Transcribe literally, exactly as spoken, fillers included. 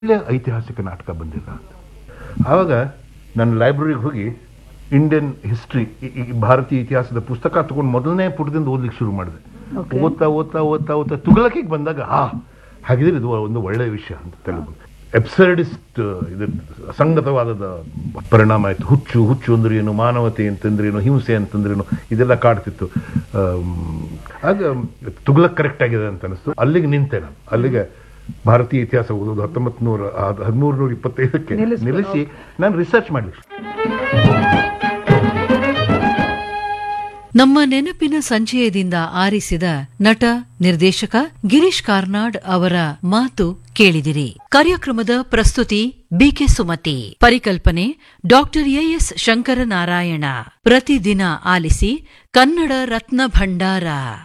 ಒಳ್ಳೆ ಐತಿಹಾಸಿಕ ನಾಟಕ ಬಂದಿಲ್ಲ ಅಂತ. ಆವಾಗ ನಾನು ಲೈಬ್ರರಿಗೆ ಹೋಗಿ ಇಂಡಿಯನ್ ಹಿಸ್ಟ್ರಿ, ಭಾರತೀಯ ಇತಿಹಾಸದ ಪುಸ್ತಕ ತಗೊಂಡು ಮೊದಲನೇ ಪುಟದಿಂದ ಓದ್ಲಿಕ್ಕೆ ಶುರು ಮಾಡಿದೆ. ಓದ್ತಾ ಓದ್ತಾ ಓದ್ತಾ ಓದ್ತಾ ತುಗಲಕಿಗೆ ಬಂದಾಗ ಆ ಹಾಗಿದ್ರೆ ಇದು ಒಂದು ಒಳ್ಳೆಯ ವಿಷಯ ಅಂತ ತೆಲುಗು ಎಬ್ಸರ್ಡಿಸ್ಟ್ ಇದು ಅಸಂಗತವಾದದ ಪರಿಣಾಮ ಆಯಿತು. ಹುಚ್ಚು ಹುಚ್ಚು ಅಂದ್ರೆ ಏನು, ಮಾನವತೆ ಅಂತಂದ್ರೇನು, ಹಿಂಸೆ ಅಂತಂದ್ರೇನು, ಇದೆಲ್ಲ ಕಾಡ್ತಿತ್ತು. ಆಗ ತುಗ್ಲಕ್ ಕರೆಕ್ಟ್ ಆಗಿದೆ ಅಂತ ಅನಿಸ್ತು. ಅಲ್ಲಿಗೆ ನಿಂತೆ ನಾನು. ಅಲ್ಲಿಗೆ ಭಾರತೀಯ ಇತಿಹಾಸ ಓದೋದು ಹತ್ತೊಂಬತ್ತು ನೂರ ಹದಿಮೂರು ನೂರ ಇಪ್ಪತ್ತೈದಕ್ಕೆ ನಿಲ್ಲಿಸಿ ನಾನು ರಿಸರ್ಚ್ ಮಾಡಲಿಕ್ಕೆ. ನಮ್ಮ ನೆನಪಿನ ಸಂಚಯದಿಂದ ಆರಿಸಿದ ನಟ ನಿರ್ದೇಶಕ ಗಿರೀಶ್ ಕಾರ್ನಾಡ್ ಅವರ ಮಾತು ಕೇಳಿದಿರಿ. ಕಾರ್ಯಕ್ರಮದ ಪ್ರಸ್ತುತಿ ಬಿಕೆ ಸುಮತಿ, ಪರಿಕಲ್ಪನೆ ಡಾಕ್ಟರ್ ಎಎಸ್ ಶಂಕರನಾರಾಯಣ. ಪ್ರತಿದಿನ ಆಲಿಸಿ ಕನ್ನಡ ರತ್ನ ಭಂಡಾರ.